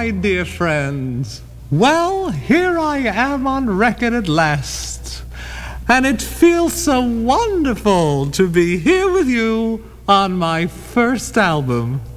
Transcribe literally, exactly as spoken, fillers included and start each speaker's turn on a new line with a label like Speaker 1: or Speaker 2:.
Speaker 1: my dear friends. Well, here I am on record at last. And it feels so wonderful to be here with you on my first album.